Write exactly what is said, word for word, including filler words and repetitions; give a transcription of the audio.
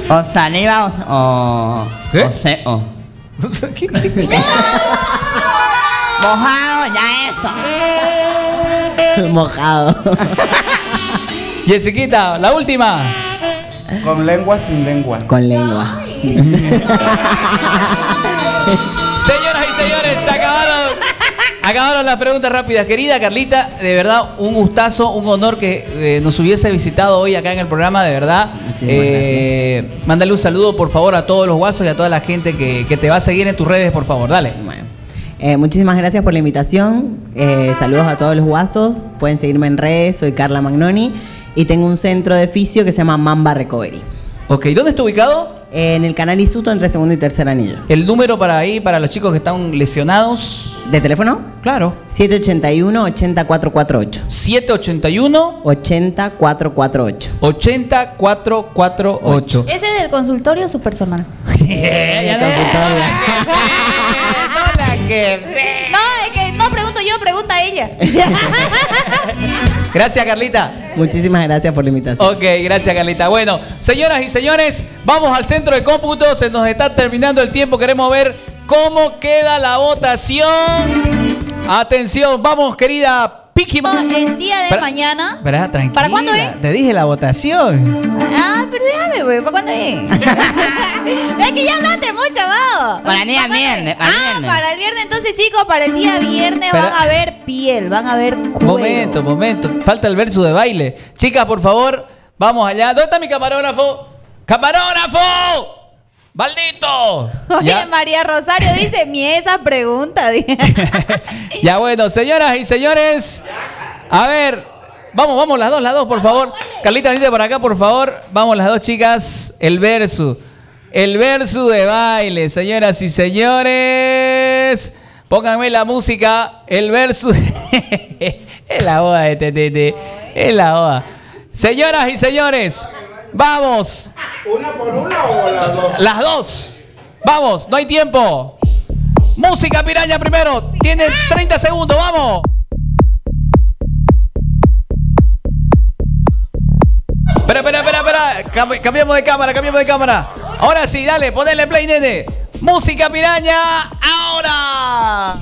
O saliva o... o ¿Qué? O seo. ¿Qué, qué, qué? Mojado, ya eso. Mojado. Jessiquita, la última. Con lengua, sin lengua. Con lengua. Señoras y señores, se acabaron, acabaron las preguntas rápidas. Querida Carlita, de verdad, un gustazo, un honor que eh, nos hubiese visitado hoy acá en el programa, de verdad. Eh, mándale un saludo, por favor, a todos los guasos y a toda la gente que, que te va a seguir en tus redes, por favor, dale. Bueno, eh, muchísimas gracias por la invitación. Eh, saludos a todos los guasos. Pueden seguirme en redes, soy Carla Magnoni y tengo un centro de fisio que se llama Mamba Recovery. Ok, ¿dónde está ubicado? En el canal Isuto, entre segundo y tercer anillo. El número para ahí, para los chicos que están lesionados. ¿De teléfono? Claro. siete ochenta y uno, ochenta, cuatrocientos cuarenta y ocho. siete ochenta y uno, ochenta, cuatrocientos cuarenta y ocho. ochenta, cuatrocientos cuarenta y ocho. ¿Ese es del consultorio o su personal? El consultorio. No, es que no pregunto yo, pregunta ella. Gracias, Carlita. Muchísimas gracias por la invitación. Ok, gracias, Carlita. Bueno, señoras y señores, vamos al centro de cómputo. Se nos está terminando el tiempo. Queremos ver cómo queda la votación. Atención, vamos, querida Piki. El día de Espera, mañana. espera, tranquila. ¿Para cuándo es? Te dije la votación. Ah, pero déjame, güey. ¿Para cuándo es? Es que ya hablaste mucho, vos. Para el día viernes, para el Ah, viernes. para el viernes. Entonces, chicos, para el día viernes Espera. van a ver piel, van a ver cuero. Momento, momento. Falta el verso de baile. Chicas, por favor, vamos allá. ¿Dónde está mi camarógrafo? ¡Camarógrafo! ¡Maldito! Oye, Ya. María Rosario dice, mi esa pregunta. Ya bueno, señoras y señores, a ver, vamos, vamos las dos, las dos, por favor. Carlita, venite por acá, por favor. Vamos las dos chicas, el verso, el verso de baile, señoras y señores. Pónganme la música, el verso. Es la boda de Tetete, es la boda. Señoras y señores, vamos. ¿Una por una o las dos? Las dos. Vamos, no hay tiempo. Música piraña primero. Tiene treinta segundos, vamos. Espera, espera, espera, espera. Cambi- cambiamos de cámara, cambiamos de cámara. Ahora sí, dale, ponele play, nene. Música piraña, ahora.